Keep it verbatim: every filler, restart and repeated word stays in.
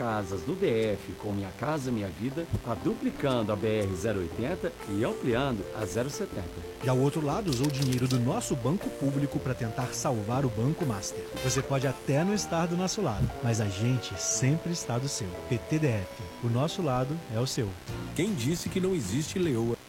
casas no D F com Minha Casa Minha Vida, quadruplicando a B R zero oitenta e ampliando a zero setenta. Já o outro lado usou o dinheiro do nosso banco público para tentar salvar o Banco Master. Você pode até não estar do nosso lado, mas a gente sempre está do seu. P T D F, o nosso lado é o seu. Quem disse que não existe leoa?